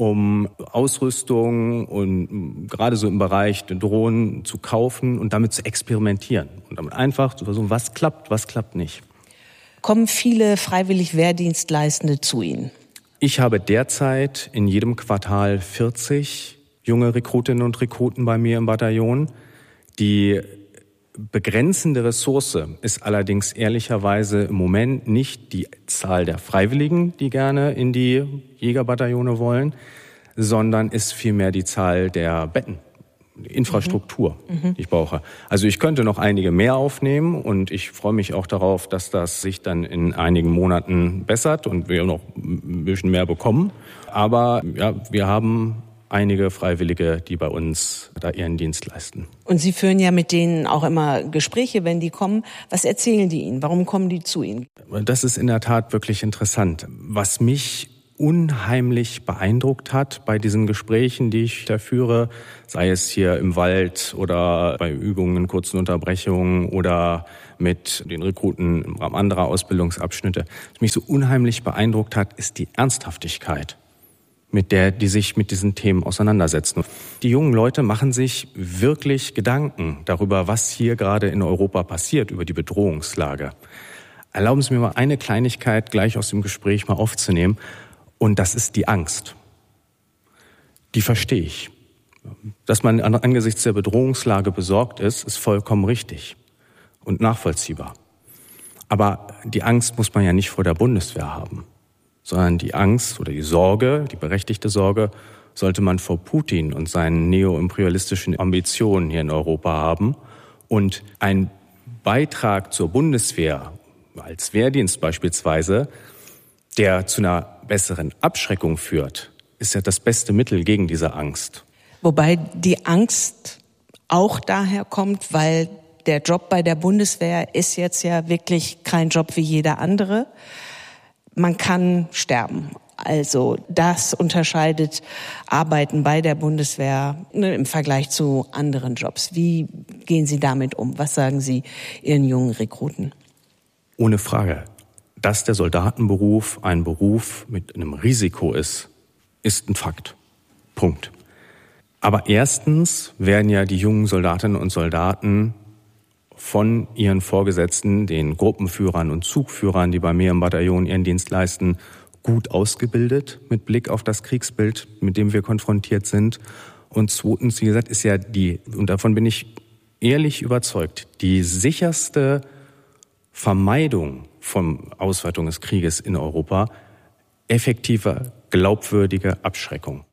[SPEAKER 5] um Ausrüstung und gerade so im Bereich der Drohnen zu kaufen und damit zu experimentieren und damit einfach zu versuchen, was klappt nicht.
[SPEAKER 1] Kommen viele freiwillig Wehrdienstleistende zu Ihnen?
[SPEAKER 5] Ich habe derzeit in jedem Quartal 40 junge Rekrutinnen und Rekruten bei mir im Bataillon. Die begrenzende Ressource ist allerdings ehrlicherweise im Moment nicht die Zahl der Freiwilligen, die gerne in die Jägerbataillone wollen, sondern ist vielmehr die Zahl der Betten, die Infrastruktur, die ich brauche. Also ich könnte noch einige mehr aufnehmen und ich freue mich auch darauf, dass das sich dann in einigen Monaten bessert und wir noch ein bisschen mehr bekommen. Aber ja, wir haben einige Freiwillige, die bei uns da ihren Dienst leisten.
[SPEAKER 1] Und Sie führen ja mit denen auch immer Gespräche, wenn die kommen. Was erzählen die Ihnen? Warum kommen die zu Ihnen?
[SPEAKER 5] Das ist in der Tat wirklich interessant. Was mich unheimlich beeindruckt hat bei diesen Gesprächen, die ich da führe, sei es hier im Wald oder bei Übungen in kurzen Unterbrechungen oder mit den Rekruten im Rahmen anderer Ausbildungsabschnitte, was mich so unheimlich beeindruckt hat, ist die Ernsthaftigkeit, mit der die sich mit diesen Themen auseinandersetzen. Die jungen Leute machen sich wirklich Gedanken darüber, was hier gerade in Europa passiert, über die Bedrohungslage. Erlauben Sie mir mal eine Kleinigkeit gleich aus dem Gespräch mal aufzunehmen. Und das ist die Angst. Die verstehe ich. Dass man angesichts der Bedrohungslage besorgt ist, ist vollkommen richtig und nachvollziehbar. Aber die Angst muss man ja nicht vor der Bundeswehr haben, sondern die Angst oder die Sorge, die berechtigte Sorge, sollte man vor Putin und seinen neoimperialistischen Ambitionen hier in Europa haben. Und ein Beitrag zur Bundeswehr, als Wehrdienst beispielsweise, der zu einer besseren Abschreckung führt, ist ja das beste Mittel gegen diese Angst.
[SPEAKER 1] Wobei die Angst auch daher kommt, weil der Job bei der Bundeswehr ist jetzt ja wirklich kein Job wie jeder andere. Man kann sterben. Also das unterscheidet Arbeiten bei der Bundeswehr im Vergleich zu anderen Jobs. Wie gehen Sie damit um? Was sagen Sie Ihren jungen Rekruten?
[SPEAKER 5] Ohne Frage. Dass der Soldatenberuf ein Beruf mit einem Risiko ist ein Fakt. Punkt. Aber erstens werden ja die jungen Soldatinnen und Soldaten von ihren Vorgesetzten, den Gruppenführern und Zugführern, die bei mir im Bataillon ihren Dienst leisten, gut ausgebildet mit Blick auf das Kriegsbild, mit dem wir konfrontiert sind. Und zweitens, wie gesagt, ist ja und davon bin ich ehrlich überzeugt, die sicherste Vermeidung von Ausweitung des Krieges in Europa effektive, glaubwürdige Abschreckung.